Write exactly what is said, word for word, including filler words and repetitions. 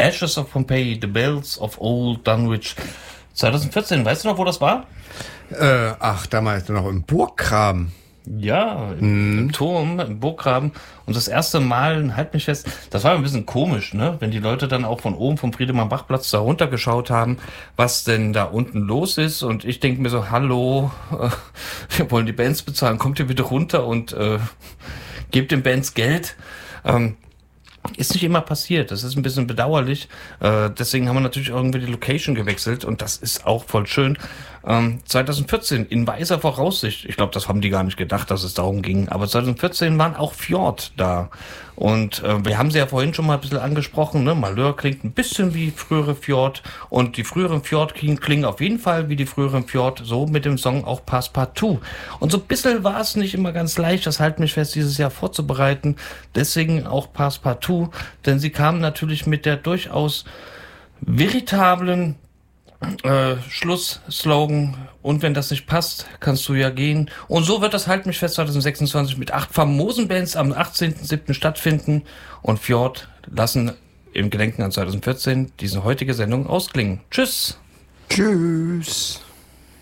Ashes of Pompeii, The Bells of Old Dunwich. zwanzig vierzehn, weißt du noch, wo das war? Äh, ach, damals noch im Burggraben. Ja, im, mm. im Turm, im Burggraben. Und das erste Mal, halt mich fest, das war ein bisschen komisch, ne? Wenn die Leute dann auch von oben vom Friedemann-Bach-Platz da runtergeschaut haben, was denn da unten los ist. Und ich denke mir so, hallo, äh, wir wollen die Bands bezahlen, kommt ihr bitte runter und äh, gebt den Bands Geld. Ähm, Ist nicht immer passiert. Das ist ein bisschen bedauerlich. Äh, deswegen haben wir natürlich irgendwie die Location gewechselt und das ist auch voll schön. Ähm, zwanzig vierzehn in weiser Voraussicht. Ich glaube, das haben die gar nicht gedacht, dass es darum ging. Aber zwanzig vierzehn waren auch Fjord da. Und äh, wir haben sie ja vorhin schon mal ein bisschen angesprochen. Ne? Malheur klingt ein bisschen wie frühere Fjord. Und die früheren Fjord klingen auf jeden Fall wie die früheren Fjord. So mit dem Song auch Passepartout. Und so ein bisschen war es nicht immer ganz leicht, das halt mich fest, dieses Jahr vorzubereiten. Deswegen auch Passepartout. Denn sie kamen natürlich mit der durchaus veritablen Äh, Schlussslogan, und wenn das nicht passt, kannst du ja gehen. Und so wird das Halt mich fest zwanzig sechsundzwanzig mit acht famosen Bands am achtzehnten siebten stattfinden und Fjord lassen im Gedenken an zwanzig vierzehn diese heutige Sendung ausklingen. Tschüss! Tschüss!